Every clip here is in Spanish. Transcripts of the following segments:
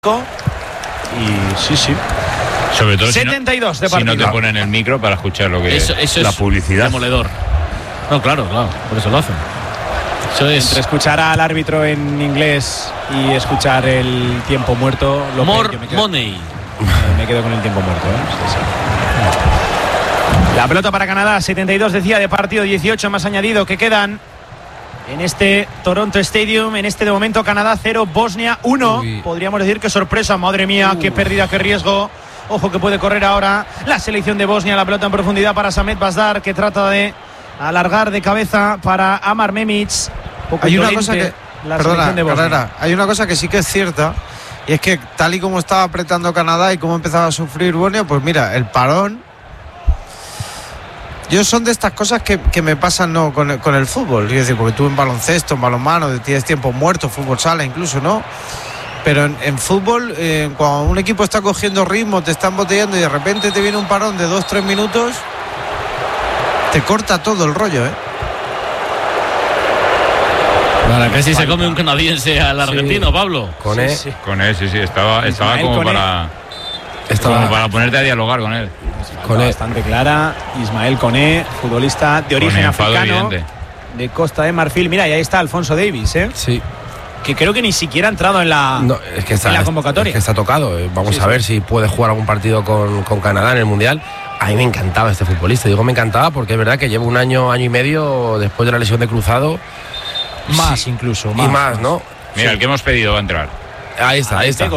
Y sí. Sobre todo 72 si no te ponen el micro para escuchar lo que eso la es publicidad. Demoledor. No, claro, por eso lo hacen. Eso es. Entre escuchar al árbitro en inglés y escuchar el tiempo muerto, More money. Me quedo con el tiempo muerto, Sí. La pelota para Canadá, 72 decía de partido, 18 más añadido que quedan en este Toronto Stadium. En este de momento Canadá 0, Bosnia 1. Uy. Podríamos decir que sorpresa, madre mía, qué pérdida, qué riesgo. Ojo que puede correr ahora la selección de Bosnia. La pelota en profundidad para Samet Bazdar, que trata de alargar de cabeza para Amar Memic. Hay una cosa que, hay una cosa que sí que es cierta, y es que tal y como estaba apretando Canadá y como empezaba a sufrir Bosnia, pues mira, el parón. Yo son de estas cosas que me pasan con el fútbol. Es decir, porque tú en baloncesto, en balonmano, tienes tiempo muerto, fútbol sala incluso, ¿no? Pero en fútbol, cuando un equipo está cogiendo ritmo, te está embotellando y de repente te viene un parón de 2-3 minutos, te corta todo el rollo, Para casi se come un canadiense al argentino, sí. Pablo. Con él, estaba como para ponerte a dialogar con él. Bastante clara. Ismael Koné, futbolista de origen africano, de Costa de Marfil. Mira, y ahí está Alfonso Davies, Sí. Que creo que ni siquiera ha entrado en la convocatoria. Es que está tocado. Vamos a ver si puede jugar algún partido con Canadá en el Mundial. A mí me encantaba este futbolista. Digo, me encantaba porque es verdad que llevo un año y medio después de la lesión de cruzado. Más incluso. Y más, ¿no? Mira, el que hemos pedido va a entrar. Ahí está.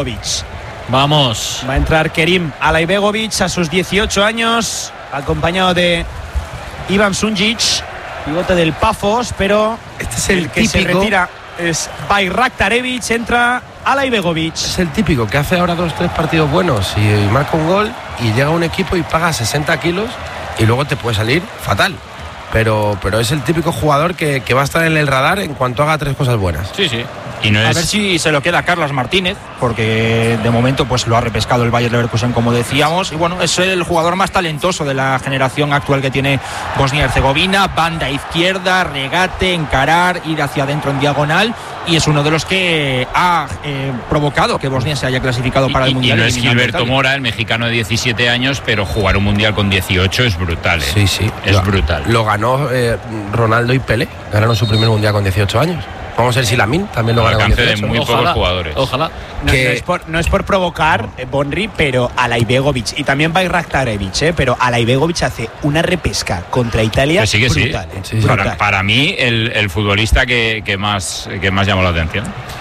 Vamos. Va a entrar Kerim Alaibegovic a sus 18 años, acompañado de Ivan Sunjic, pivote del Pafos, pero este es el que típico, se retira es Bayraktarevic, entra Alaibegovic. Es el típico que hace ahora 2-3 partidos buenos y marca un gol y llega a un equipo y paga 60 kilos y luego te puede salir fatal. Pero es el típico jugador que va a estar en el radar en cuanto haga 3 cosas buenas. Sí. A ver si se lo queda Carlos Martínez, porque de momento pues lo ha repescado el Bayer Leverkusen, como decíamos, y bueno, es el jugador más talentoso de la generación actual que tiene Bosnia-Herzegovina. Banda izquierda, regate, encarar, ir hacia adentro en diagonal, y es uno de los que ha provocado que Bosnia se haya clasificado para el Mundial. Y no es Gilberto Mora, el mexicano de 17 años, pero jugar un Mundial con 18 es brutal, Sí. Es brutal. Lo ganó Ronaldo y Pelé, ganaron su primer Mundial con 18 años. Vamos a ver si Lamin también lo gana con 18. De muy pocos jugadores. Ojalá. No es por provocar, Bonri, pero Alaibegovic y también Bayraktarevic, pero Alaibegovic hace una repesca contra Italia brutal. Sí. Para mí, el futbolista que más llamó la atención.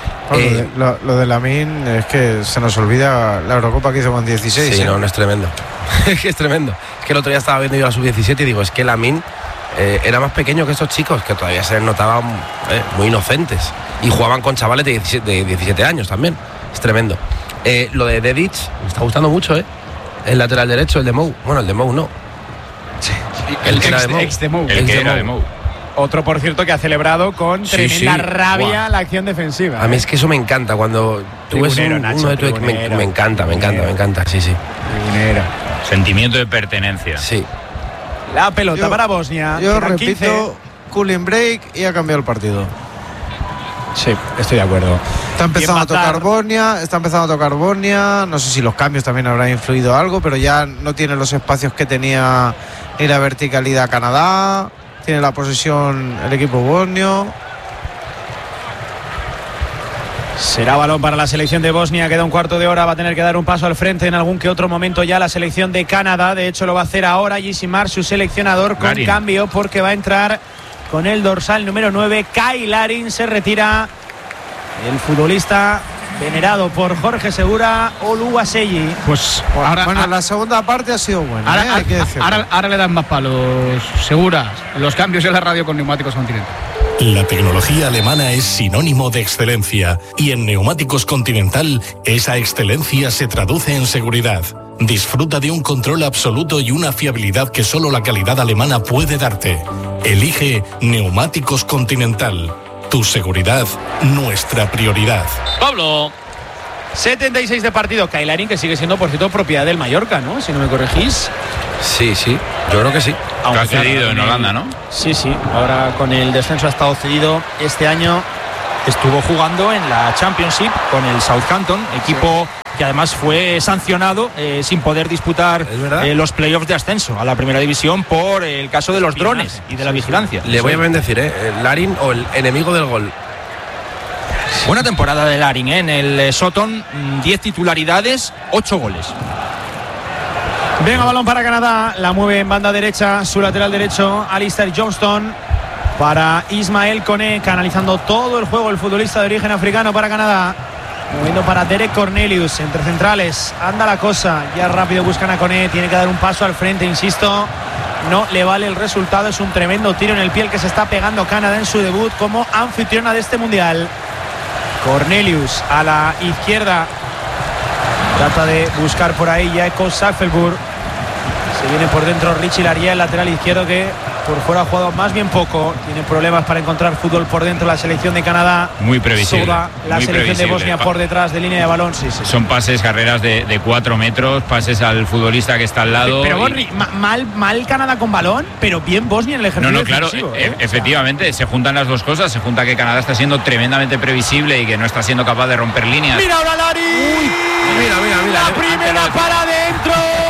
Lo de Lamin es que se nos olvida la Eurocopa que hizo con 16. Sí, no es tremendo. Es tremendo. Es que el otro día estaba viendo yo la sub-17 y digo, es que Lamin era más pequeño que estos chicos, que todavía se les notaban muy inocentes y jugaban con chavales de 17 años también. Es tremendo. Lo de Dedic me está gustando mucho, el lateral derecho, el de Mou. Bueno, el de Mou no. Sí. El que era de Mou. Otro, por cierto, que ha celebrado con tremenda rabia la acción defensiva. A mí es que eso me encanta. Cuando tú ves uno de tu equipo, me encanta. Sí. Tribunero. Sentimiento de pertenencia. Sí. La pelota para Bosnia. Yo repito, cooling break y ha cambiado el partido. Sí, estoy de acuerdo. Está empezando a tocar Bosnia. No sé si los cambios también habrán influido algo, pero ya no tiene los espacios que tenía ni la verticalidad Canadá. Tiene la posesión el equipo bosnio. Será balón para la selección de Bosnia. Queda un cuarto de hora. Va a tener que dar un paso al frente en algún que otro momento ya la selección de Canadá. De hecho, lo va a hacer ahora Yisimar, su seleccionador, con cambio, porque va a entrar con el dorsal número 9. Kai Larin se retira. El futbolista venerado por Jorge Segura, Oluwaseyi. Pues ahora, la segunda parte ha sido buena. Hay que decirlo. Ahora le dan más palos Seguras los cambios en la radio con Neumáticos Continental. La tecnología alemana es sinónimo de excelencia y en Neumáticos Continental esa excelencia se traduce en seguridad. Disfruta de un control absoluto y una fiabilidad que solo la calidad alemana puede darte. Elige Neumáticos Continental. Tu seguridad, nuestra prioridad. Pablo. 76 de partido. Kai Larin, que sigue siendo, por cierto, propiedad del Mallorca, ¿no? Si no me corregís. Sí, yo creo que sí. Que ha cedido en Holanda, ¿no? Sí. Ahora con el descenso ha estado cedido este año. Estuvo jugando en la Championship con el Southampton, equipo que además fue sancionado sin poder disputar los playoffs de ascenso a la primera división por el caso de los drones y de la vigilancia. Le voy a bendecir, Larin o el enemigo del gol. Buena temporada de Larin, en el Sutton, 10 titularidades, 8 goles. Venga, balón para Canadá, la mueve en banda derecha, su lateral derecho, Alistair Johnston, para Ismael Koné, canalizando todo el juego el futbolista de origen africano para Canadá. Moviendo para Derek Cornelius, entre centrales, anda la cosa, ya rápido buscan a Koné, tiene que dar un paso al frente, insisto, no le vale el resultado, es un tremendo tiro en el pie el que se está pegando Canadá en su debut como anfitriona de este mundial. Cornelius a la izquierda, trata de buscar por ahí Jacob Schaffelburg, se viene por dentro Richie Laryea, el lateral izquierdo que por fuera ha jugado más bien poco, tiene problemas para encontrar fútbol por dentro la selección de Canadá. Muy previsible. Soba, la muy selección previsible. de Bosnia por detrás de línea de balón. Sí. Son pases, carreras de 4 metros, pases al futbolista que está al lado. Pero Borri, mal Canadá con balón, pero bien Bosnia en el ejercicio. No, claro, efectivamente, se juntan las dos cosas. Se junta que Canadá está siendo tremendamente previsible y que no está siendo capaz de romper líneas. Mira ahora Larin. Mira. La primera para adentro.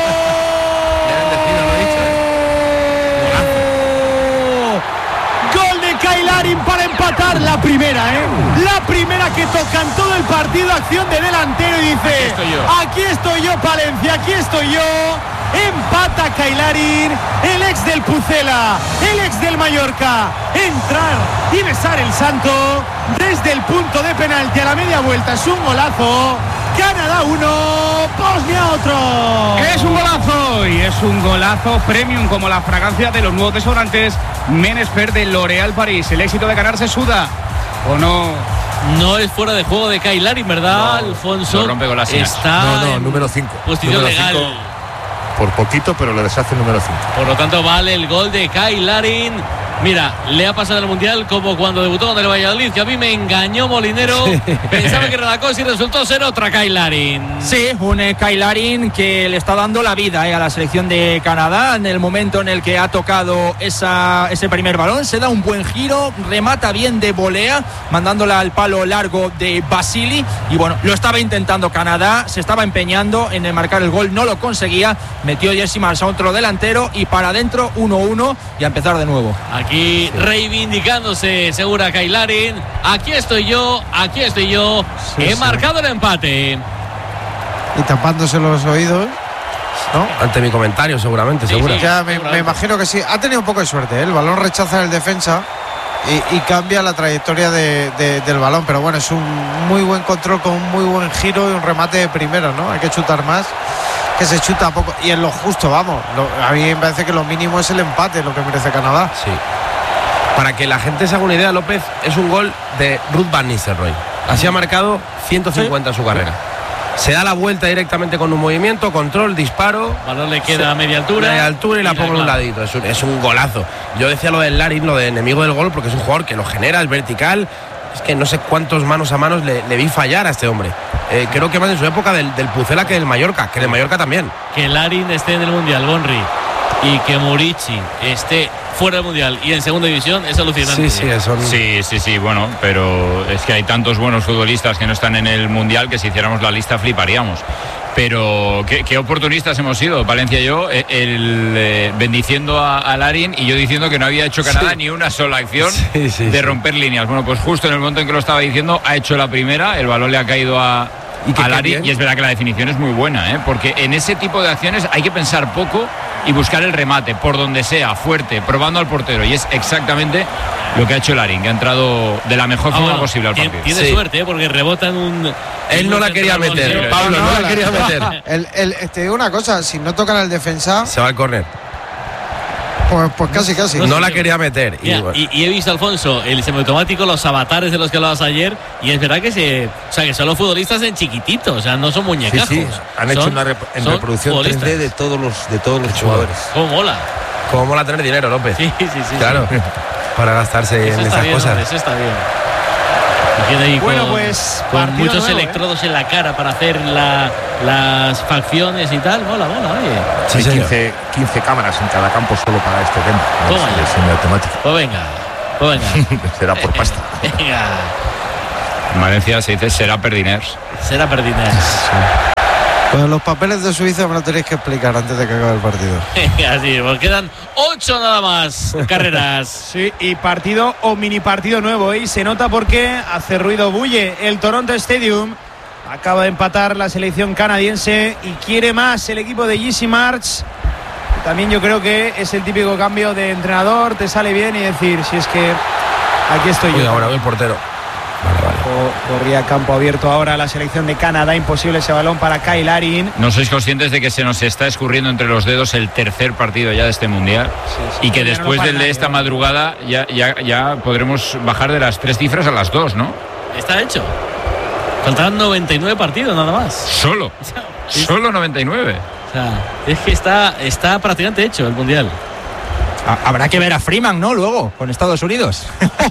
Larin para empatar la primera, la primera que toca en todo el partido, acción de delantero y dice: aquí estoy yo Palencia, aquí estoy yo. Empata Larin, el ex del Pucela, el ex del Mallorca, entrar y besar el santo desde el punto de penalti a la media vuelta, es un golazo. Canadá 1, Bosnia otro. Es un golazo y es un golazo premium, como la fragancia de los nuevos desodorantes Menesper de L'Oréal París. El éxito de ganar se suda, ¿o no? No es fuera de juego de Larin, ¿verdad, no, Alfonso? Lo rompe con las está número 5. Posición número legal. 5, por poquito, pero le deshace el número 5. Por lo tanto, vale el gol de Larin. Mira, le ha pasado el Mundial como cuando debutó con el Valladolid, que a mí me engañó Molinero. Pensaba que era la cosa y resultó ser otra Larin. Sí, un Larin que le está dando la vida a la selección de Canadá en el momento en el que ha tocado ese primer balón. Se da un buen giro, remata bien de volea, mandándola al palo largo de Basili. Y bueno, lo estaba intentando Canadá, se estaba empeñando en marcar el gol, no lo conseguía. Metió Jesse Marsh a otro delantero y para adentro 1-1 y a empezar de nuevo. Aquí reivindicándose, segura Larin. Aquí estoy yo. He marcado el empate. Y tapándose los oídos, ¿no? Ante mi comentario, seguramente, seguro. Ya me imagino que sí. Ha tenido un poco de suerte, El balón rechaza el defensa y cambia la trayectoria del balón. Pero bueno, es un muy buen control con un muy buen giro y un remate de primera, ¿no? Hay que chutar más, que se chuta poco. Y en lo justo, vamos. A mí me parece que lo mínimo es el empate, lo que merece Canadá. Sí. Para que la gente se haga una idea, López, es un gol de Ruud van Nistelrooy. Así ha marcado 150 en su carrera. Se da la vuelta directamente con un movimiento, control, disparo. Balón le queda a media altura. Media altura y la pongo en un ladito. Es un golazo. Yo decía lo del Larin, lo de enemigo del gol, porque es un jugador que lo genera, es vertical. Es que no sé cuántos manos a manos le vi fallar a este hombre. Creo que más en su época del Pucela que del Mallorca, que del Mallorca también. Que Larin esté en el Mundial, Bonri, y que Murici esté fuera del Mundial y en segunda división es alucinante. Sí, bueno, pero es que hay tantos buenos futbolistas que no están en el Mundial que si hiciéramos la lista fliparíamos. Pero qué oportunistas hemos sido, Valencia y yo, bendiciendo a Larin y yo diciendo que no había hecho Canadá ni una sola acción de romper líneas. Bueno, pues justo en el momento en que lo estaba diciendo ha hecho la primera, el balón le ha caído a Larin y es verdad que la definición es muy buena, porque en ese tipo de acciones hay que pensar poco y buscar el remate por donde sea, fuerte, probando al portero, y es exactamente lo que ha hecho Larin, que ha entrado de la mejor forma posible al partido. Tiene suerte, porque rebota en un... Él no la quería meter, Pablo, no la quería meter. Te digo una cosa, si no tocan al defensa, se va al córner. Pues casi. No la quería meter. Y he visto, Alfonso, el semiautomático, los avatares de los que hablabas ayer, y es verdad que que son los futbolistas en chiquitito, o sea, no son muñecajos. Sí. Han hecho una reproducción 3D de todos los jugadores. ¿Cómo mola? ¿Cómo mola tener dinero, López? Sí. Claro, para gastarse en esas cosas. Eso está bien. Y tiene ahí con muchos nuevo, electrodos en la cara para hacer las facciones y tal. Mola, oye. Sí, hay 15 cámaras en cada campo solo para este tema. Es semiautomático. Pues venga. Será por pasta. Venga. En Valencia se dice será perdiners. será Perdinés. Pues los papeles de Suiza me lo tenéis que explicar antes de que acabe el partido. Así, pues quedan 8 nada más carreras. Sí, y partido o mini partido nuevo, y se nota porque hace ruido, bulle el Toronto Stadium. Acaba de empatar la selección canadiense y quiere más el equipo de Jesse Marsh. También yo creo que es el típico cambio de entrenador, te sale bien y decir, si es que aquí estoy yo. Ahora el portero. Vale. Corría campo abierto ahora la selección de Canadá, imposible ese balón para Kyle Larin. ¿No sois conscientes de que se nos está escurriendo entre los dedos el tercer partido ya de este mundial? Sí, y que después del de esta madrugada ya podremos bajar de las 3 cifras a las 2, ¿no? Está hecho. Faltan 99 partidos nada más. Solo 99. O sea, es que está prácticamente hecho el mundial. Habrá que ver a Freeman, ¿no? Luego, con Estados Unidos.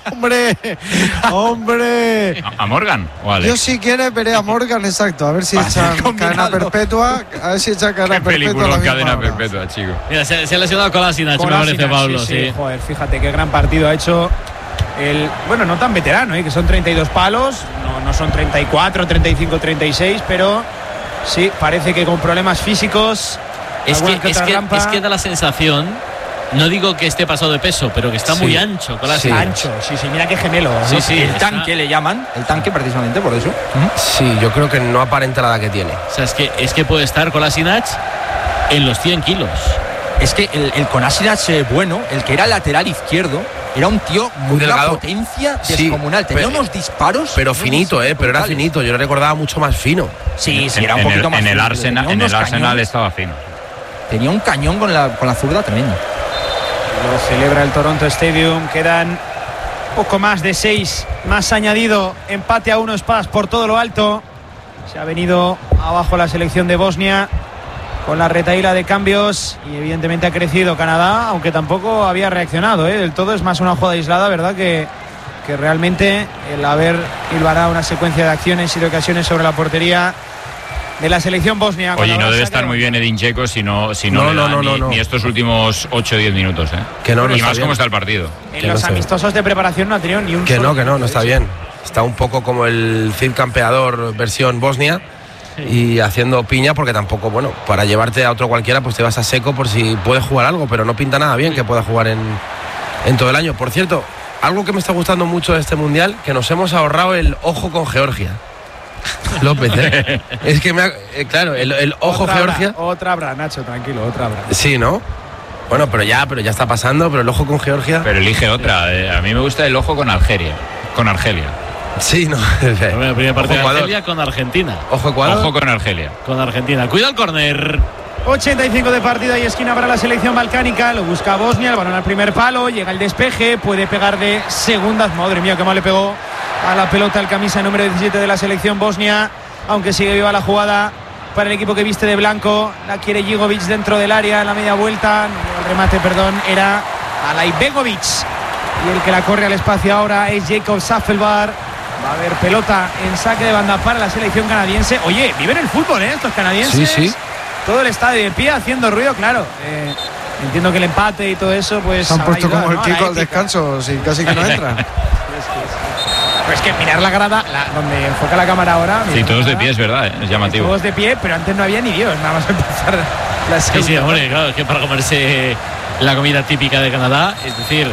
¡Hombre! ¿A Morgan o a Alex? Yo si quieres veré a Morgan, exacto. A ver si echan cadena perpetua. A ver si echan cadena perpetua. Película cadena perpetua, chico. Mira, se ha lesionado Kolasinac, me parece, Pablo. Sí. Joder, fíjate qué gran partido ha hecho bueno, no tan veterano, que son 32 palos. No son 34, 35, 36, pero sí, parece que con problemas físicos. Es que da la sensación, no digo que esté pasado de peso, pero que está muy ancho. Ancho, mira qué gemelo. Sí, el tanque le llaman, el tanque precisamente por eso. Sí, yo creo que no aparenta la edad que tiene. O sea, es que puede estar Kolasinac en los 100 kilos. Es que el Kolasinac bueno, el que era lateral izquierdo, era un tío muy delgado, potencia descomunal, tenía unos disparos. Pero finito, pero era finito, yo lo recordaba mucho más fino. Sí, era un poquito más fino. En el Arsenal cañones. estaba fino. Tenía un cañón con la zurda tremendo. Lo celebra el Toronto Stadium, quedan poco más de 6, más añadido, empate a 1 Spas por todo lo alto. Se ha venido abajo la selección de Bosnia con la retahíla de cambios y evidentemente ha crecido Canadá, aunque tampoco había reaccionado, del todo. Es más una jugada aislada, ¿verdad? Que realmente el haber hilvanado una secuencia de acciones y de ocasiones sobre la portería de la selección bosnia. Oye, no debe estar muy bien Edin Dzeko si no ni estos últimos 8 o 10 minutos, Que no y más bien. Cómo está el partido. En los amistosos de preparación no ha tenido ni un que no está bien. Está un poco como el Cid Campeador versión Bosnia. Y haciendo piña, porque tampoco, para llevarte a otro cualquiera, pues te vas a seco por si puedes jugar algo, pero no pinta nada bien que pueda jugar en todo el año. Por cierto, algo que me está gustando mucho de este mundial, que nos hemos ahorrado el ojo con Georgia. López, es que claro, el ojo Georgia. Otra habrá, Nacho, tranquilo, otra habrá. Sí, ¿no? Bueno, pero ya está pasando, pero el ojo con Georgia. Pero elige otra. A mí me gusta el ojo con Argelia. Sí, no. La primera parte de Argelia con Argentina. Ojo Ecuador. Ojo con Argelia. Con Argentina. Cuida el córner. 85 de partida y esquina para la selección balcánica. Lo busca Bosnia, el balón al primer palo. Llega el despeje, puede pegar de segundas. Madre mía, qué mal le pegó a la pelota el camisa número 17 de la selección bosnia. Aunque sigue viva la jugada para el equipo que viste de blanco. La quiere Jigovic dentro del área en la media vuelta. El remate, era Alaibegovic. Y el que la corre al espacio ahora es Jacob Saffelbar. Va a haber pelota en saque de banda para la selección canadiense. Oye, viven el fútbol, estos canadienses. Sí. Todo el estadio de pie haciendo ruido, claro. Entiendo que el empate y todo eso, pues. Se han puesto como el Kiko al descanso, casi que no entran. Pues que mirar la grada, donde enfoca la cámara ahora. Sí, todos de pie, es verdad, es llamativo. Todos de pie, pero antes no había ni Dios, nada más empezar la segunda. Sí, hombre, claro, es que para comerse la comida típica de Canadá, es decir,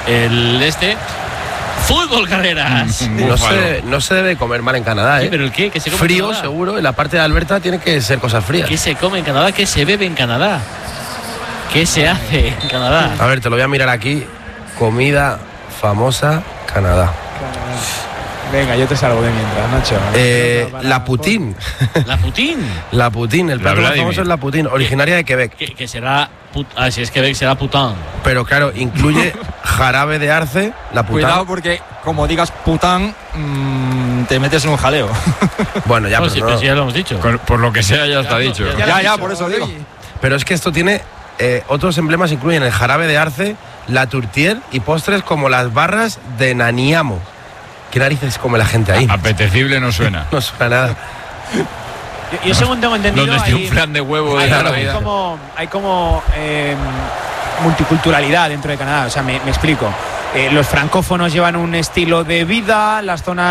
fútbol, carreras. No se debe comer mal en Canadá, Sí, pero ¿el qué? ¿Qué se come frío, en Canadá? seguro. En la parte de Alberta tiene que ser cosas frías. ¿Qué se come en Canadá? ¿Qué se bebe en Canadá? ¿Qué se hace en Canadá? A ver, te lo voy a mirar aquí. Comida famosa, Canadá. Venga, yo te salgo de mientras, Nacho. La Poutine. ¿La Poutine? La Poutine, el plato más famoso es la Poutine, originaria de Quebec. Que será... si es Quebec será Putain. Pero claro, incluye jarabe de arce, la Putain. Cuidado porque, como digas Putain, te metes en un jaleo. Bueno, ya, pero ya lo hemos dicho. Por lo que sea, ya está dicho. Ya, por eso digo. Pero es que esto tiene... otros emblemas incluyen el jarabe de arce, la tourtière y postres como las barras de Naniamo. ¿Qué narices come la gente ahí? Apetecible no suena. No suena nada. Yo según tengo entendido, donde esté un flan de huevo de la vida. Hay como multiculturalidad dentro de Canadá. O sea, me explico. Los francófonos llevan un estilo de vida, las zonas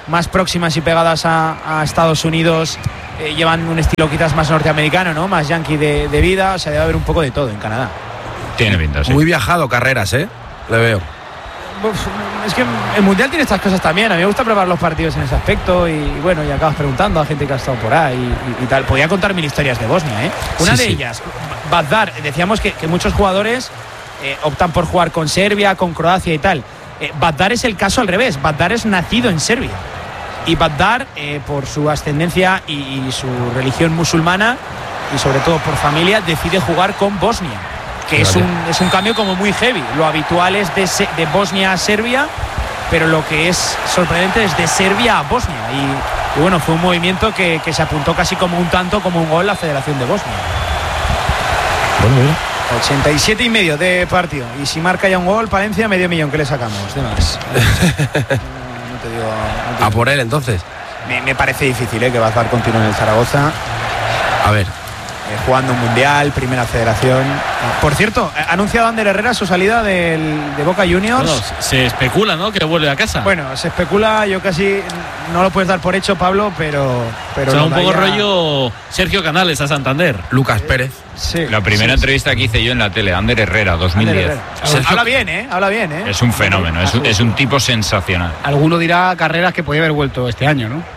más próximas y pegadas a Estados Unidos, llevan un estilo quizás más norteamericano, ¿no? Más yankee de vida, o sea, debe haber un poco de todo en Canadá. Tiene pinta, sí. Muy viajado Carreras, le veo. Es que el Mundial tiene estas cosas también. A mí me gusta preparar los partidos en ese aspecto y bueno, y acabas preguntando a gente que ha estado por ahí y tal. Podía contar mil historias de Bosnia, ¿eh? Una de ellas, Bazdar. Decíamos que muchos jugadores optan por jugar con Serbia, con Croacia y tal. Bazdar es el caso al revés. Bazdar es nacido en Serbia. Y Bazdar, por su ascendencia y su religión musulmana y sobre todo por familia, decide jugar con Bosnia, que es un cambio como muy heavy. Lo habitual es de Bosnia a Serbia, pero lo que es sorprendente es de Serbia a Bosnia. Y bueno, fue un movimiento que se apuntó casi como un tanto, como un gol la Federación de Bosnia. Bueno, mira. 87,5 de partido. Y si marca ya un gol, Palencia, medio millón que le sacamos. De más. No te digo. A por él, entonces. Me parece difícil que Bazdar continúe en el Zaragoza. A ver. Jugando un mundial, primera federación. Por cierto, ha anunciado Ander Herrera su salida de Boca Juniors. Bueno, se especula, ¿no?, que vuelve a casa. Bueno, se especula, yo casi no lo puedes dar por hecho, Pablo, pero o sea, un poco rollo Sergio Canales a Santander. Lucas Pérez. Sí. La primera entrevista que hice yo en la tele, Ander Herrera, 2010. Habla bien, ¿eh? Habla bien, ¿eh? Es un fenómeno, es un tipo sensacional. Alguno dirá Carreras que podía haber vuelto este año, ¿no?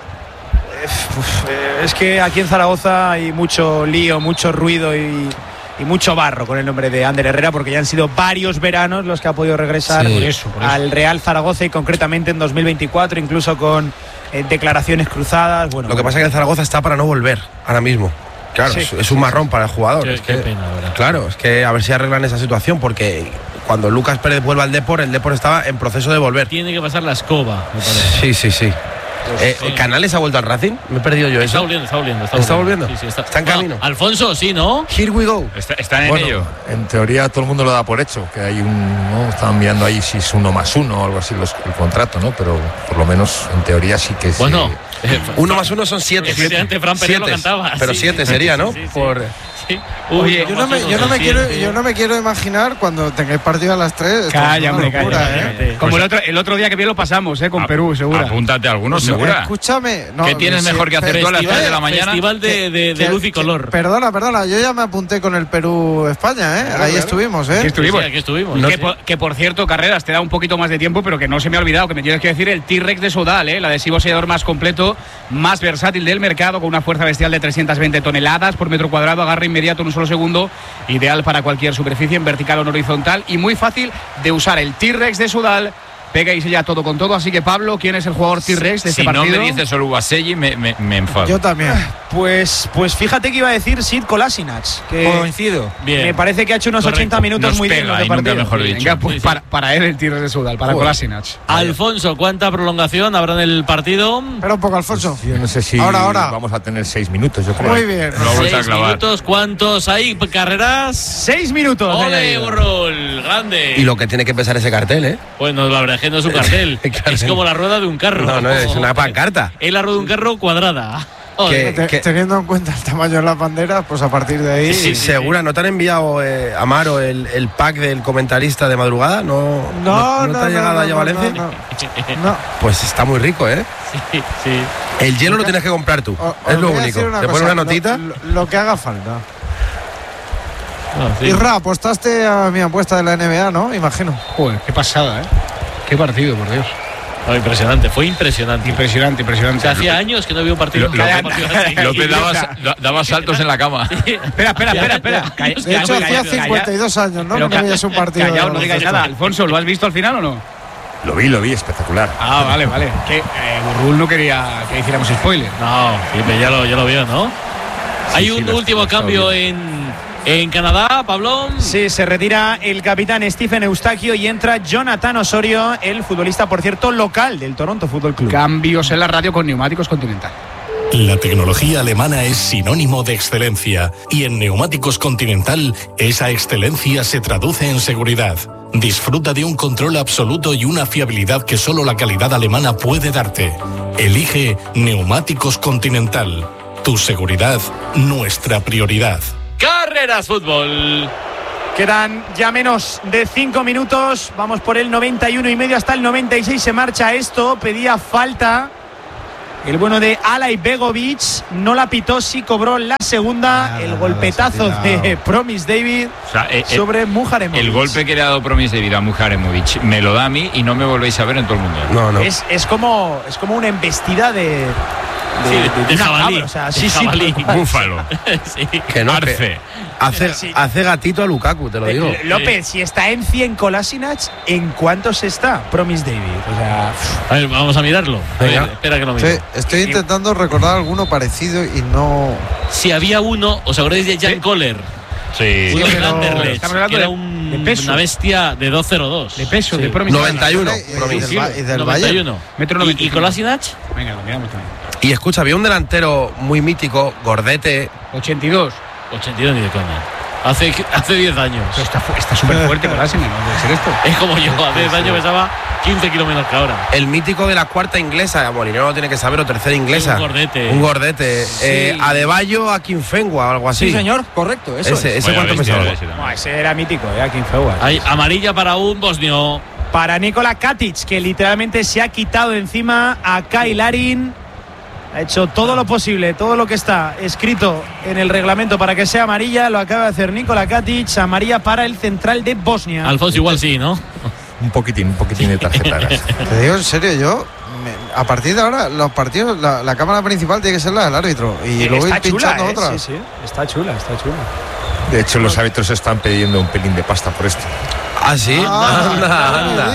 Es que aquí en Zaragoza hay mucho lío, mucho ruido y mucho barro con el nombre de Ander Herrera, porque ya han sido varios veranos los que ha podido regresar por eso. al Real Zaragoza y concretamente en 2024, incluso con declaraciones cruzadas. Bueno, lo que pasa es que el Zaragoza está para no volver ahora mismo. Claro, es un marrón para el jugador. Qué pena, ¿verdad? Claro, es que a ver si arreglan esa situación, porque cuando Lucas Pérez vuelva al Depor, el Depor estaba en proceso de volver. Tiene que pasar la escoba, me parece. Sí. ¿Canales ha vuelto al Racing? Me he perdido yo eso. Está volviendo. Sí, Sí, está en camino. Alfonso, sí, ¿no? Here we go. Están en ello. En teoría todo el mundo lo da por hecho, que hay ¿no? Estaban mirando ahí si es 1+1 o algo así el contrato, ¿no? Pero por lo menos en teoría sí que sí. Bueno, 1+1 son 7. Efectivamente, Fran Pérez lo cantaba. Pero 7 sería, ¿no? Sí. Oye, yo no me quiero imaginar cuando tengáis partido a las 3. Calla. Como el otro día que bien lo pasamos, con Perú, segura. Apúntate a algunos, segura. Escúchame. ¿Qué tienes mejor que hacer tú a las 3 de la mañana? Festival de luz y color. Perdona, yo ya me apunté con el Perú-España, ¿eh? Ahí estuvimos, ¿eh? Aquí estuvimos. Que por cierto, Carreras, te da un poquito más de tiempo, pero que no se me ha olvidado, que me tienes que decir el T-Rex de Sodal, el adhesivo sellador más completo, más versátil del mercado, con una fuerza bestial de 320 toneladas por metro cuadrado, agarre inmediato en un solo segundo, ideal para cualquier superficie en vertical o en horizontal y muy fácil de usar. El T-Rex de Sodal pega y sella todo con todo. Así que, Pablo, ¿quién es el jugador T-Rex de este partido? Si no me dices Oluwaseyi, me enfado. Yo también. Pues fíjate que iba a decir Sid Kolasinac, que coincido. Bien. Me parece que ha hecho unos 80 minutos muy dignos de partido. Mejor dicho. Venga, pues para él el T-Rex de Sodal, para Kolasinac. Alfonso, ¿cuánta prolongación habrá en el partido? Espera un poco, Alfonso. Yo no sé si ahora vamos a tener 6 minutos, yo creo. Muy bien. 6 minutos, ¿cuántos hay? ¿Carreras? 6 minutos. ¡Ole, Burrol! ¡Grande! Y lo que tiene que pesar ese cartel, ¿eh? Bueno, la verdad es que no es un cartel. Es como la rueda de un carro. No, es una pancarta. Es la rueda de un carro cuadrada. Teniendo en cuenta el tamaño de las banderas, pues a partir de ahí. Sí. ¿Segura? ¿No te han enviado, Amaro, el pack del comentarista de madrugada? ¿No te ha llegado allá a Valencia? No. Pues está muy rico, ¿eh? Sí. El hielo lo tienes que comprar tú. Es lo único. Te pones una notita. Lo que haga falta. Isra, apostaste a mi apuesta de la NBA, ¿no? Imagino. Joder, qué pasada, ¿eh? Qué partido, por Dios. Fue impresionante. Impresionante. Hacía años que no había un partido. López daba saltos en la cama. Espera. De hecho, hacía 52 años, ¿no? Que no veías un partido. Callao, no digáis nada. Alfonso, ¿lo has visto al final o no? Lo vi, espectacular. Ah, vale. Que Burrul no quería que hiciéramos spoiler. No, ya lo vio, ¿no? Hay un último cambio en Canadá, Pablo. Sí, se retira el capitán Stephen Eustaquio y entra Jonathan Osorio, el futbolista, por cierto, local del Toronto Football Club. Cambios en la radio con Neumáticos Continental. La tecnología alemana es sinónimo de excelencia y en Neumáticos Continental esa excelencia se traduce en seguridad. Disfruta de un control absoluto y una fiabilidad que solo la calidad alemana puede darte. Elige Neumáticos Continental. Tu seguridad, nuestra prioridad. Carreras Fútbol. Quedan ya menos de 5 minutos. Vamos por el 91 y medio hasta el 96. Se marcha esto. Pedía falta El bueno de Alay Begovic no la pitó, sí cobró la segunda. El golpetazo de Promise David sobre Mujaremovic. El golpe que le ha dado Promise David a Mujaremovic me lo da a mí y no me volvéis a ver en todo el mundo. No. Es como una embestida de jabalí. O sea, jabalí. Búfalo. Sí. Que no, Arce. Hace gatito a Lukaku, te lo digo. López, si está en 100 Kolasinac, ¿en cuántos está Promise David? O sea, a ver, vamos a mirarlo. A ver, espera que lo mire. Sí, estoy intentando recordar alguno parecido y no. Si había uno, ¿os acordáis de Jan Koller? Sí. Uno de Anderlecht, estamos hablando que era de peso. una bestia de 2.02. De peso, Sí. de Promise. 91. Y del 91. Metro ¿Y 95. Kolasinac? Venga, lo miramos también. Y escucha, había un delantero muy mítico, gordete. 82. 82 ni de coña. Hace 10 años. Pero está súper fuerte con Arsenal, no debe ser esto. Es como yo, hace 10 años pesaba 15 kilómetros que ahora. El mítico de la cuarta inglesa, Molinero lo tiene que saber, o tercera inglesa. Un gordete. Sí. Adebayo a Kinfengua o algo así. Sí, señor, correcto. Eso Ese es. cuánto pesaba. ese era mítico, Akinfenwa. Hay amarilla para un bosnio. Para Nikola Katic, que literalmente se ha quitado encima a Kyle Larin. Ha hecho todo lo posible, todo lo que está escrito en el reglamento para que sea amarilla. Lo acaba de hacer Nikola Katic. Amarilla para el central de Bosnia. Alfonso igual sí, ¿no? Un poquitín de tarjetas. Te digo en serio, a partir de ahora, los partidos, la cámara principal tiene que ser la del árbitro. Y luego ir pinchando otras. Sí, está chula. De hecho, los árbitros están pidiendo un pelín de pasta por esto. Ah, sí. Anda.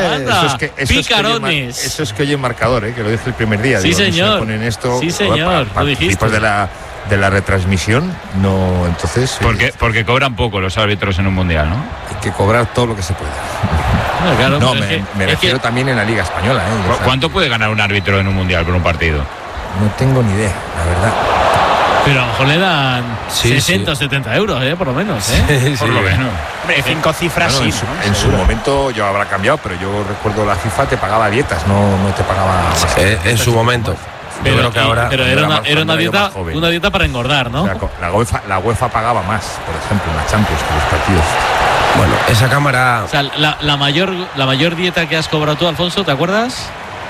Picarones. Eso es que oye el marcador, que lo dije el primer día. Sí, señor. Ponen esto, Sí, señor. Lo dijiste. Después de la retransmisión, no, entonces. Porque cobran poco los árbitros en un mundial, ¿no? Hay que cobrar todo lo que se pueda. Claro, No, me refiero también en la Liga Española. ¿Cuánto puede ganar un árbitro en un mundial por un partido? No tengo ni idea, la verdad. Pero a lo mejor le dan 60 o 70 euros, por lo menos. Por lo menos. Hombre, 5 cifras Bueno, sí. en su momento yo habrá cambiado, pero yo recuerdo la FIFA te pagaba dietas, no te pagaba más. En su momento. Pero, yo creo que ahora. pero era una dieta para engordar, ¿no? O sea, la UEFA pagaba más, por ejemplo, en la Champions que los partidos. Bueno, esa cámara. O sea, la mayor dieta que has cobrado tú, Alfonso, ¿te acuerdas?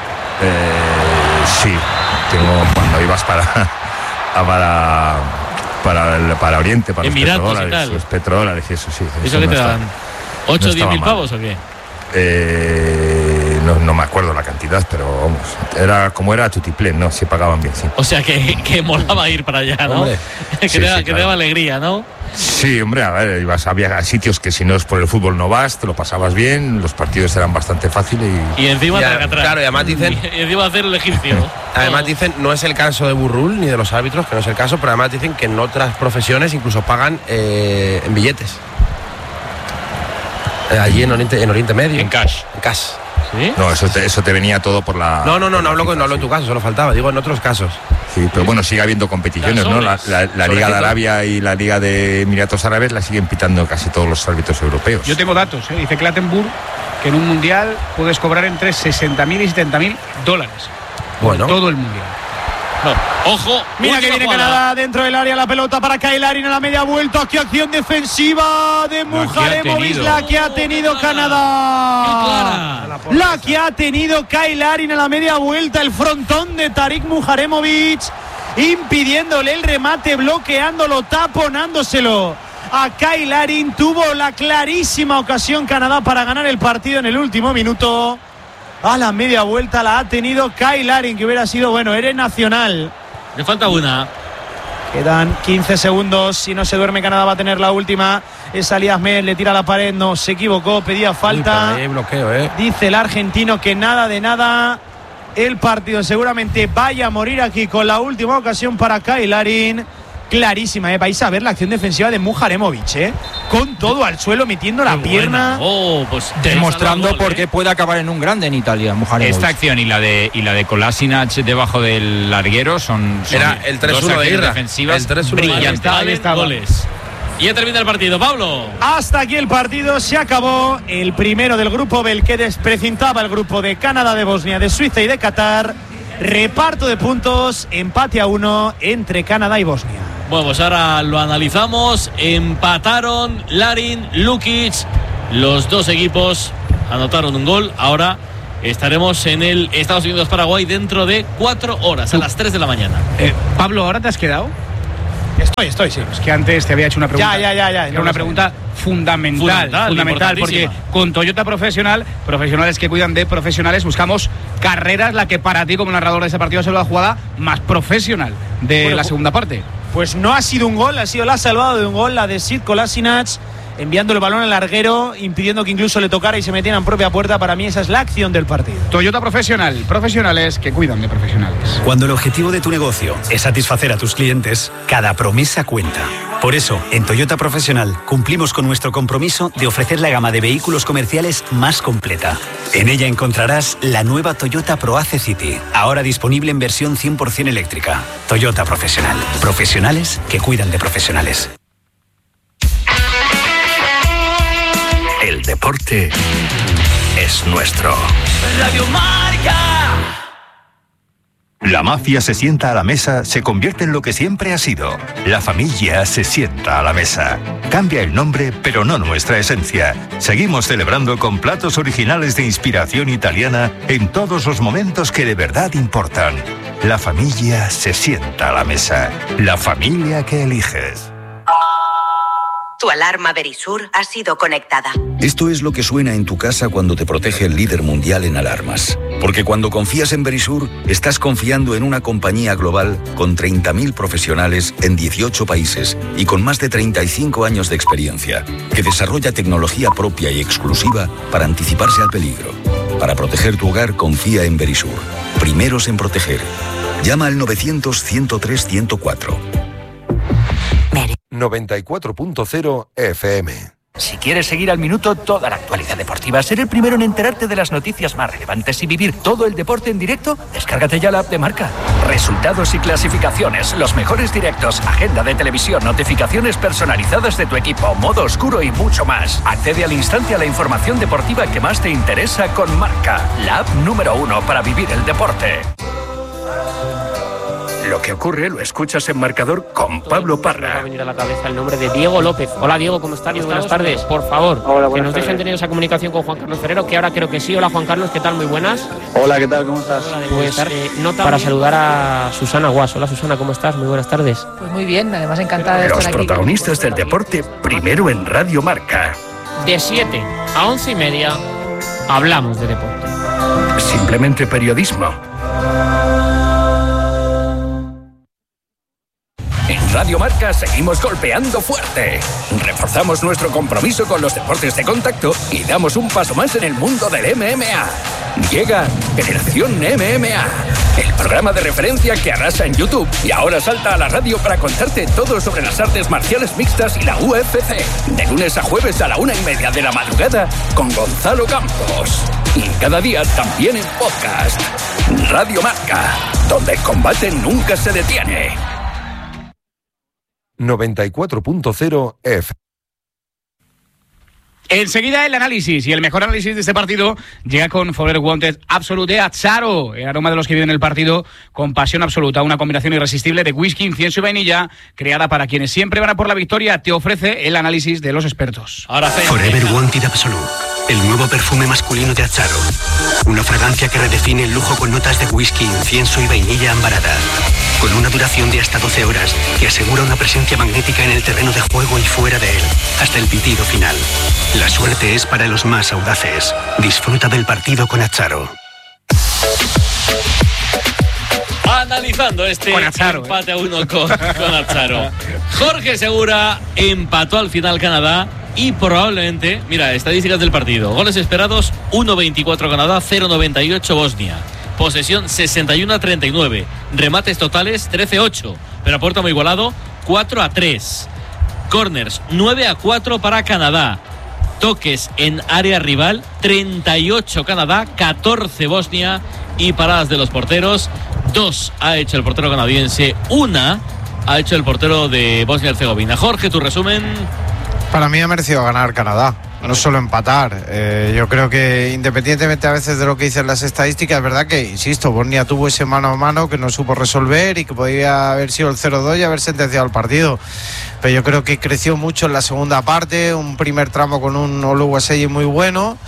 Sí, tengo cuando ibas para Oriente, para los petrodólares y eso sí. ¿Eso qué te dan? ¿8 o 10 mil pavos o qué? No me acuerdo la cantidad, pero vamos, era tutiplén, ¿no? Sí pagaban bien, sí. O sea que molaba ir para allá, ¿no? Hombre. que daba alegría, ¿no? Sí, hombre, a ver, había sitios que si no es por el fútbol no vas, te lo pasabas bien, los partidos eran bastante fáciles y encima claro, y además dicen y encima hacer el egipcio. Además dicen, no es el caso de Burrul ni de los árbitros, que no es el caso, pero además dicen que en otras profesiones incluso pagan en billetes. Allí en Oriente Medio. En cash. ¿Sí? No, eso te venía todo por la. No hablo en tu caso, solo faltaba, digo en otros casos. Sí, pero bueno, sigue habiendo competiciones, ¿no? La Liga de Arabia y la Liga de Emiratos Árabes la siguen pitando casi todos los árbitros europeos. Yo tengo datos, dice Clattenburg que en un mundial puedes cobrar entre 60.000 y 70.000 dólares. Bueno. Todo el mundial. No. Ojo, mira que viene Canadá dentro del área, la pelota para Kyle Larin a la media vuelta. Aquí acción defensiva de Mujaremovic, la que ha tenido Canadá. La que ha tenido Kyle Larin a la media vuelta, el frontón de Tarik Mujaremovic, impidiéndole el remate, bloqueándolo, taponándoselo a Kyle Larin. Tuvo la clarísima ocasión Canadá para ganar el partido en el último minuto. A la media vuelta la ha tenido Kyle Larin, que hubiera sido, héroe nacional. Le falta una. Quedan 15 segundos. Si no se duerme, Canadá va a tener la última. Es Ali Ahmed, le tira la pared. No, se equivocó, pedía falta. Uy, ahí hay bloqueo, Dice el argentino que nada de nada. El partido seguramente vaya a morir aquí con la última ocasión para Kyle Larin. Clarísima, vais a ver la acción defensiva de Mujaremovic, con todo al suelo, metiendo la pierna. Pues demostrando por qué puede acabar en un grande en Italia, Mujaremovic. Esta acción y la de Kolasinac debajo del larguero son era el 3-1 de Irra, defensivas el 3-1 brillantes. Ahí está, goles. Y ya termina el partido, Pablo. Hasta aquí el partido, se acabó. El primero del grupo B, el que desprecintaba el grupo de Canadá, de Bosnia, de Suiza y de Qatar. Reparto de puntos, empate a 1 entre Canadá y Bosnia. Bueno, pues ahora lo analizamos. Empataron Larin, Lukic. Los dos equipos anotaron un gol. Ahora estaremos en el Estados Unidos-Paraguay dentro de 4 horas, a las 3 de la mañana. Pablo, ¿ahora te has quedado? Estoy, sí. Es que antes te había hecho una pregunta. Ya. Era una pregunta fundamental, porque con Toyota profesionales que cuidan de profesionales, buscamos carreras, la que para ti como narrador de ese partido ha sido la jugada más profesional de la segunda parte. Pues no ha sido un gol, ha sido la salvada de un gol, la de Sid Kolasinac, enviando el balón al larguero, impidiendo que incluso le tocara y se metiera en propia puerta. Para mí esa es la acción del partido. Toyota profesionales que cuidan de profesionales. Cuando el objetivo de tu negocio es satisfacer a tus clientes, cada promesa cuenta. Por eso, en Toyota Profesional cumplimos con nuestro compromiso de ofrecer la gama de vehículos comerciales más completa. En ella encontrarás la nueva Toyota ProAce City, ahora disponible en versión 100% eléctrica. Toyota Profesional. Profesionales que cuidan de profesionales. El deporte es nuestro. Radio Marca. La mafia se sienta a la mesa, se convierte en lo que siempre ha sido. La familia se sienta a la mesa. Cambia el nombre, pero no nuestra esencia. Seguimos celebrando con platos originales de inspiración italiana en todos los momentos que de verdad importan. La familia se sienta a la mesa. La familia que eliges. Tu alarma Verisur ha sido conectada. Esto es lo que suena en tu casa cuando te protege el líder mundial en alarmas. Porque cuando confías en Verisur, estás confiando en una compañía global con 30.000 profesionales en 18 países y con más de 35 años de experiencia, que desarrolla tecnología propia y exclusiva para anticiparse al peligro. Para proteger tu hogar, confía en Verisur. Primeros en proteger. Llama al 900-103-104. 94.0 FM. Si quieres seguir al minuto toda la actualidad deportiva, ser el primero en enterarte de las noticias más relevantes y vivir todo el deporte en directo, descárgate ya la app de Marca. Resultados y clasificaciones, los mejores directos, agenda de televisión, notificaciones personalizadas de tu equipo, modo oscuro y mucho más. Accede al instante a la información deportiva que más te interesa con Marca, la app número 1 para vivir el deporte. Lo que ocurre lo escuchas en Marcador con Pablo Parra. Me va a venir a la cabeza el nombre de Diego López. Hola Diego, ¿cómo estás? Muy buenas tardes. Por favor, que nos dejen tener esa comunicación con Juan Carlos Ferrero, que ahora creo que sí. Hola Juan Carlos, ¿qué tal? Muy buenas. Hola, ¿qué tal? ¿Cómo estás? Pues nota para saludar a Susana Guas. Hola Susana, ¿cómo estás? Muy buenas tardes. Pues muy bien, además encantada de estar aquí. Los protagonistas del deporte, primero en Radio Marca. De 7 a 11:30 hablamos de deporte. Simplemente periodismo. En Radio Marca seguimos golpeando fuerte. Reforzamos nuestro compromiso con los deportes de contacto y damos un paso más en el mundo del MMA. Llega Generación MMA, el programa de referencia que arrasa en YouTube y ahora salta a la radio para contarte todo sobre las artes marciales mixtas y la UFC. De lunes a jueves a la 1:30 de la madrugada con Gonzalo Campos. Y cada día también en podcast. Radio Marca, donde el combate nunca se detiene. 94.0 F. Enseguida el análisis, y el mejor análisis de este partido llega con Forever Wanted Absolute de Azzaro, el aroma de los que viven el partido con pasión absoluta, una combinación irresistible de whisky, incienso y vainilla, creada para quienes siempre van a por la victoria. Te ofrece el análisis de los expertos. Ahora Forever Wanted Absolute, el nuevo perfume masculino de Azzaro, una fragancia que redefine el lujo con notas de whisky, incienso y vainilla ambarada, con una duración de hasta 12 horas que asegura una presencia magnética en el terreno de juego y fuera de él, hasta el pitido final. La suerte es para los más audaces. Disfruta del partido con Azzaro. Analizando este empate a 1 con Azzaro. Jorge Segura empató al final Canadá y probablemente, mira, estadísticas del partido. Goles esperados, 1.24 Canadá, 0.98 Bosnia. Posesión 61-39. Remates totales 13-8. Pero a puerta muy igualado, 4-3. Corners 9-4 para Canadá. Toques en área rival, 38 Canadá, 14 Bosnia. Y paradas de los porteros, 2 ha hecho el portero canadiense, 1 ha hecho el portero de Bosnia-Herzegovina. Jorge, tu resumen. Para mí ha merecido ganar Canadá, no solo empatar. Yo creo que independientemente a veces de lo que dicen las estadísticas, es verdad que, insisto, Bosnia tuvo ese mano a mano que no supo resolver y que podría haber sido el 0-2 y haber sentenciado el partido. Pero yo creo que creció mucho en la segunda parte, un primer tramo con un Oluwaseyi muy bueno.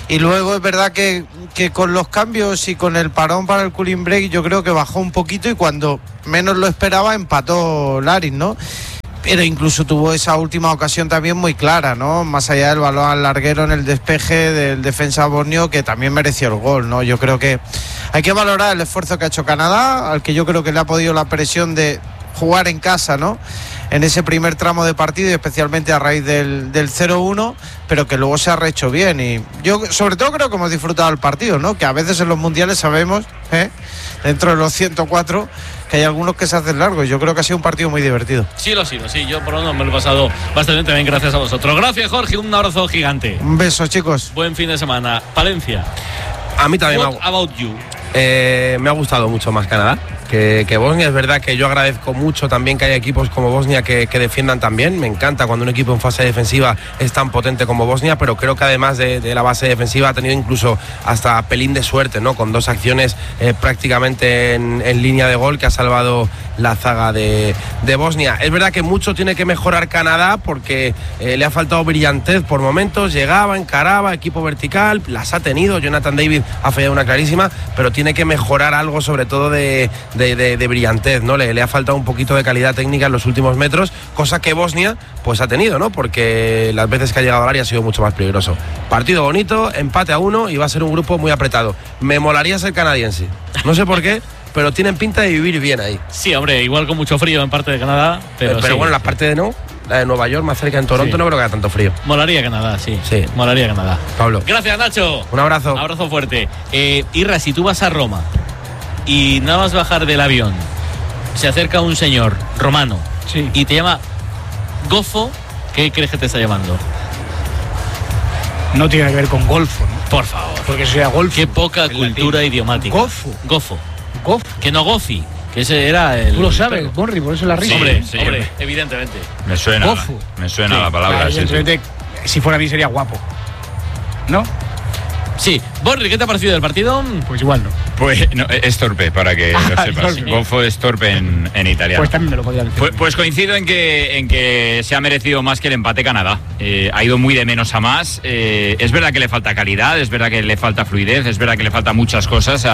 Y luego es verdad que con los cambios y con el parón para el cooling break yo creo que bajó un poquito y cuando menos lo esperaba empató Larin, ¿no? Pero incluso tuvo esa última ocasión también muy clara, ¿no? Más allá del balón al larguero en el despeje del defensa bosnio, que también mereció el gol, ¿no? Yo creo que hay que valorar el esfuerzo que ha hecho Canadá, al que yo creo que le ha podido la presión de jugar en casa, ¿no? En ese primer tramo de partido y especialmente a raíz del 0-1, pero que luego se ha rehecho bien. Y yo sobre todo creo que hemos disfrutado el partido, ¿no? Que a veces en los mundiales sabemos, dentro de los 104, que hay algunos que se hacen largos. Yo creo que ha sido un partido muy divertido. Sí, lo ha sido, sí. Yo por lo menos me lo he pasado bastante bien gracias a vosotros. Gracias, Jorge. Un abrazo gigante. Un beso, chicos. Buen fin de semana. Palencia. A mí también me ha gustado mucho más Canadá que Bosnia. Es verdad que yo agradezco mucho también que haya equipos como Bosnia que defiendan también. Me encanta cuando un equipo en fase defensiva es tan potente como Bosnia, pero creo que además de la base defensiva ha tenido incluso hasta pelín de suerte, ¿no? Con 2 acciones prácticamente en línea de gol que ha salvado la zaga de Bosnia. Es verdad que mucho tiene que mejorar Canadá porque le ha faltado brillantez por momentos, llegaba, encaraba, equipo vertical, las ha tenido. Jonathan David ha fallado una clarísima, pero tiene que mejorar algo sobre todo de brillantez, ¿no? Le ha faltado un poquito de calidad técnica en los últimos metros, cosa que Bosnia pues ha tenido, ¿no? Porque las veces que ha llegado al área ha sido mucho más peligroso. Partido bonito, empate a 1 y va a ser un grupo muy apretado. Me molaría ser canadiense, no sé por qué, pero tienen pinta de vivir bien ahí. Sí, hombre, igual con mucho frío en parte de Canadá, pero sí. Bueno, la parte de la de Nueva York, más cerca en Toronto, no creo que haya tanto frío. Molaría Canadá, sí. Molaría Canadá. Pablo. Gracias, Nacho. Un abrazo. Un abrazo fuerte. Irra, si tú vas a Roma y nada más bajar del avión, se acerca un señor romano y te llama Gofo, ¿qué crees que te está llamando? No tiene que ver con golfo, ¿no? Por favor. Porque sea golfo. Qué poca cultura idiomática. Gofo. Que no Gofi, que ese era el... Tú lo sabes, Borri, por eso la risa. Sí, hombre, evidentemente. Me suena la palabra. Claro, si fuera a mí sería guapo, ¿no? Sí. Borri, ¿qué te ha parecido del partido? Pues igual no. Pues no, es torpe, para que lo sepas. Gofo es torpe en italiano. Pues también me lo podía decir. Pues coincido en que se ha merecido más que el empate Canadá. Ha ido muy de menos a más. Es verdad que le falta calidad, es verdad que le falta fluidez, es verdad que le falta muchas cosas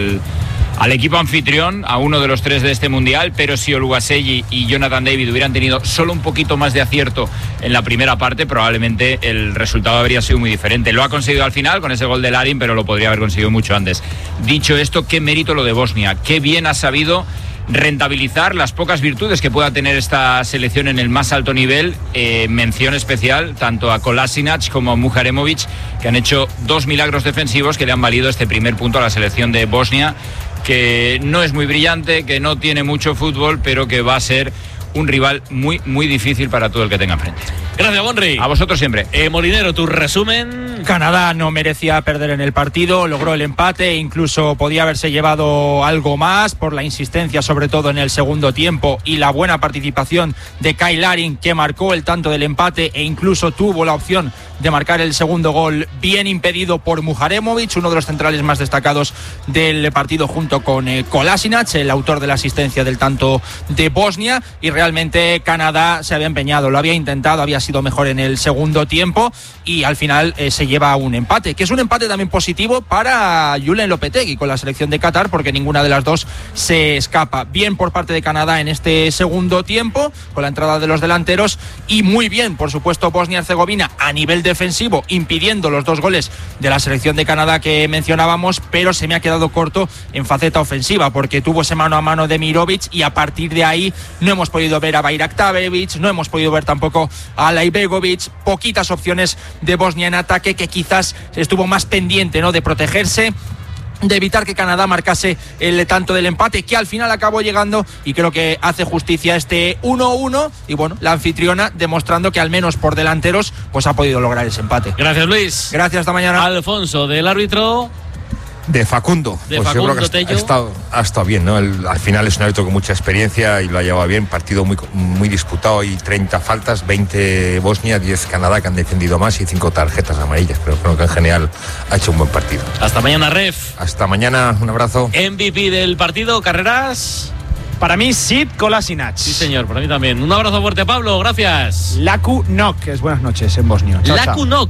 al equipo anfitrión, a uno de los 3 de este mundial, pero si Oluwaseyi y Jonathan David hubieran tenido solo un poquito más de acierto en la primera parte, probablemente el resultado habría sido muy diferente. Lo ha conseguido al final con ese gol de Larin, pero lo podría haber conseguido mucho antes. Dicho esto, qué mérito lo de Bosnia, qué bien ha sabido rentabilizar las pocas virtudes que pueda tener esta selección en el más alto nivel. Mención especial tanto a Kolasinac como a Muharemovic, que han hecho 2 milagros defensivos que le han valido este primer punto a la selección de Bosnia, que no es muy brillante, que no tiene mucho fútbol, pero que va a ser un rival muy, muy difícil para todo el que tenga enfrente. Gracias, Bonri. A vosotros siempre. Molinero, tu resumen. Canadá no merecía perder en el partido, logró el empate e incluso podía haberse llevado algo más por la insistencia, sobre todo en el segundo tiempo, y la buena participación de Kyle Larin, que marcó el tanto del empate e incluso tuvo la opción de marcar el segundo gol, bien impedido por Muharemovic, uno de los centrales más destacados del partido, junto con Kolasinac, el autor de la asistencia del tanto de Bosnia. Y realmente Canadá se había empeñado, lo había intentado, había sido mejor en el segundo tiempo y al final se lleva un empate, que es un empate también positivo para Julen Lopetegui con la selección de Qatar, porque ninguna de las dos se escapa. Bien por parte de Canadá en este segundo tiempo, con la entrada de los delanteros, y muy bien, por supuesto, Bosnia-Herzegovina a nivel defensivo, impidiendo los 2 goles de la selección de Canadá que mencionábamos, pero se me ha quedado corto en faceta ofensiva, porque tuvo ese mano a mano de Mirovic y a partir de ahí no hemos podido ver a Bayraktarevic, no hemos podido ver tampoco a Laibegovic, poquitas opciones de Bosnia en ataque, que quizás estuvo más pendiente, ¿no?, de protegerse, de evitar que Canadá marcase el tanto del empate, que al final acabó llegando, y creo que hace justicia este 1-1, y bueno, la anfitriona demostrando que al menos por delanteros pues ha podido lograr ese empate. Gracias, Luis. Gracias, hasta mañana. Alfonso, del árbitro. De Facundo. Pues Facundo, yo creo que ha estado bien, ¿no? Al final es un árbitro con mucha experiencia y lo ha llevado bien. Partido muy disputado y 30 faltas, 20 Bosnia, 10 Canadá, que han defendido más, y 5 tarjetas amarillas. Pero creo que en general ha hecho un buen partido. Hasta mañana, Ref. Hasta mañana, un abrazo. MVP del partido, Carreras. Para mí, Sid Kolasinac. Sí, señor, para mí también. Un abrazo fuerte, Pablo, gracias. Laku Nok, es buenas noches en bosnio. Chao, Laku Nok.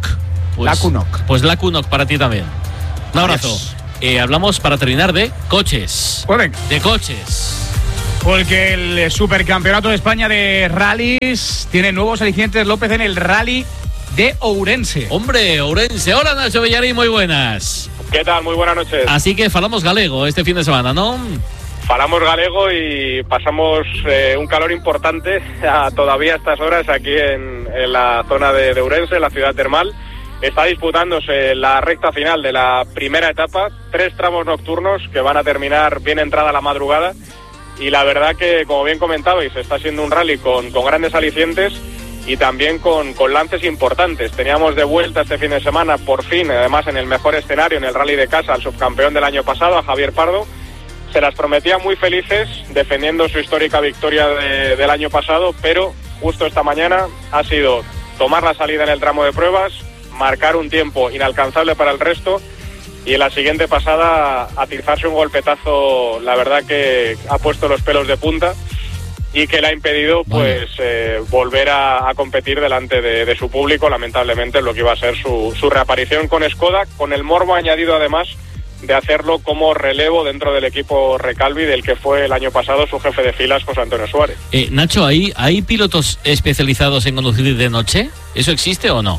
la Kunok. Pues la Kunok para ti también. Un abrazo. Hablamos para terminar de coches. Correcto. De coches. Porque el Supercampeonato de España de rallies tiene nuevos alicientes, López, en el rally de Ourense. Hombre, Ourense. Hola, Nacho Bellarín, muy buenas. ¿Qué tal? Muy buenas noches. Así que falamos galego este fin de semana, ¿no? Falamos galego y pasamos un calor importante todavía a estas horas aquí en la zona de Ourense, en la ciudad termal. Está disputándose la recta final de la primera etapa, 3 tramos nocturnos que van a terminar bien entrada la madrugada. Y la verdad que, como bien comentabais, está siendo un rally con grandes alicientes y también con lances importantes. Teníamos de vuelta este fin de semana, por fin, además en el mejor escenario, en el rally de casa, al subcampeón del año pasado, a Javier Pardo. Se las prometía muy felices, defendiendo su histórica victoria del año pasado, pero justo esta mañana ha sido tomar la salida en el tramo de pruebas, marcar un tiempo inalcanzable para el resto y en la siguiente pasada atizarse un golpetazo, la verdad que ha puesto los pelos de punta y que le ha impedido pues volver a competir delante de su público, lamentablemente, en lo que iba a ser su reaparición con Skoda, con el morbo añadido además de hacerlo como relevo dentro del equipo Recalvi, del que fue el año pasado su jefe de filas, José Antonio Suárez. Nacho, ¿hay pilotos especializados en conducir de noche? ¿Eso existe o no?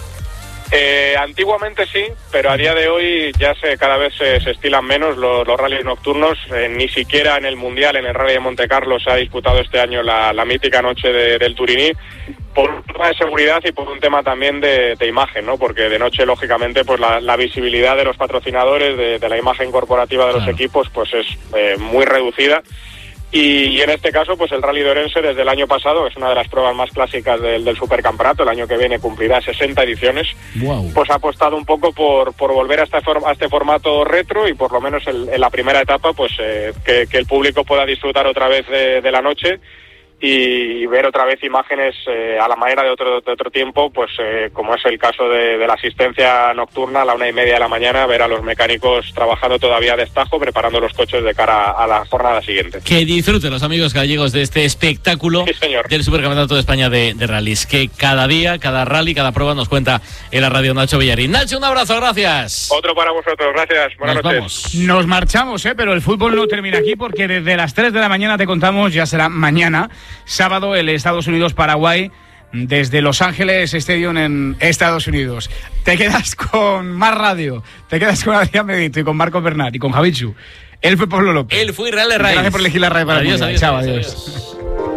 Antiguamente sí, pero a día de hoy ya cada vez se estilan menos los rallies nocturnos. Ni siquiera en el Mundial, en el Rally de Monte Carlo, se ha disputado este año la mítica noche del Turiní, por un tema de seguridad y por un tema también de imagen, ¿no? Porque de noche, lógicamente, pues la visibilidad de los patrocinadores, de la imagen corporativa de los equipos, pues es muy reducida. Y en este caso, pues el Rally de Ourense desde el año pasado, es una de las pruebas más clásicas del Supercampeonato, el año que viene cumplirá 60 ediciones, pues ha apostado un poco por volver a este formato retro y por lo menos en la primera etapa, pues que el público pueda disfrutar otra vez de la noche y ver otra vez imágenes a la manera de otro tiempo, pues como es el caso de la asistencia nocturna a la 1:30 de la mañana, ver a los mecánicos trabajando todavía a destajo, preparando los coches de cara a la jornada siguiente. Que disfruten los amigos gallegos de este espectáculo del Supercampeonato de España de rallies, que cada día, cada rally, cada prueba nos cuenta en la radio Nacho Bellarín. Nacho, un abrazo, gracias. Otro para vosotros, gracias. Buenas noches. Vamos. Nos marchamos, pero el fútbol no termina aquí, porque desde las 3 de la mañana te contamos, ya será mañana, sábado, el Estados Unidos-Paraguay desde Los Ángeles Stadium en Estados Unidos. Te quedas con más radio, te quedas con Adrián Medito y con Marco Bernat y con Javichu. Él fue Pablo López. Él fue Real de Reyes. Gracias por elegir la radio para adiós, adiós, Chao, adiós.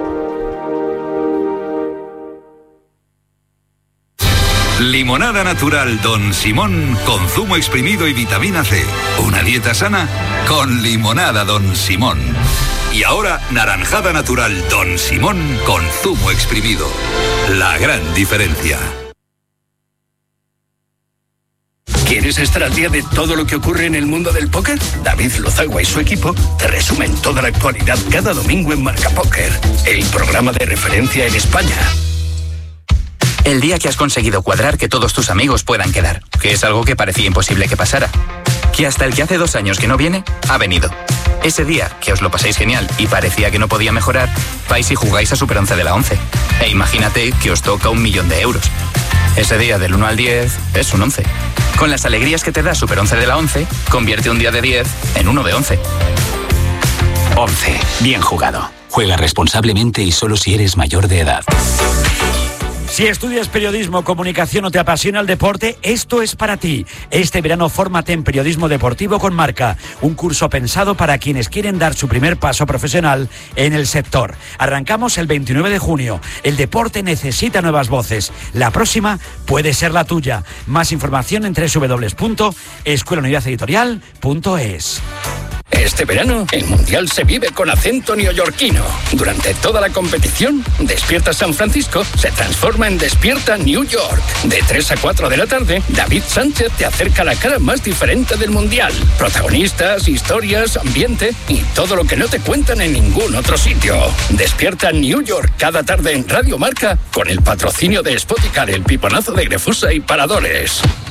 Limonada natural Don Simón con zumo exprimido y vitamina C. Una dieta sana con limonada Don Simón. Y ahora, naranjada natural Don Simón con zumo exprimido. La gran diferencia. ¿Quieres estar al día de todo lo que ocurre en el mundo del póker? David Lozagua y su equipo te resumen toda la actualidad cada domingo en Marca Póker, el programa de referencia en España. El día que has conseguido cuadrar que todos tus amigos puedan quedar, que es algo que parecía imposible que pasara. Que hasta el que hace 2 años que no viene, ha venido. Ese día que os lo pasáis genial y parecía que no podía mejorar, vais y jugáis a Super 11 de la 11. E imagínate que os toca 1 millón de euros. Ese día del 1 al 10 es un 11. Con las alegrías que te da Super 11 de la 11, convierte un día de 10 en uno de 11. 11. Bien jugado. Juega responsablemente y solo si eres mayor de edad. Si estudias periodismo o comunicación o te apasiona el deporte, esto es para ti. Este verano fórmate en Periodismo Deportivo con Marca, un curso pensado para quienes quieren dar su primer paso profesional en el sector. Arrancamos el 29 de junio. El deporte necesita nuevas voces. La próxima puede ser la tuya. Más información en www.escuelaunidadeditorial.es. Este verano, el Mundial se vive con acento neoyorquino. Durante toda la competición, Despierta San Francisco se transforma en Despierta New York. De 3 a 4 de la tarde, David Sánchez te acerca la cara más diferente del Mundial. Protagonistas, historias, ambiente y todo lo que no te cuentan en ningún otro sitio. Despierta New York cada tarde en Radio Marca con el patrocinio de Spoticar, el piponazo de Grefusa y Paradores.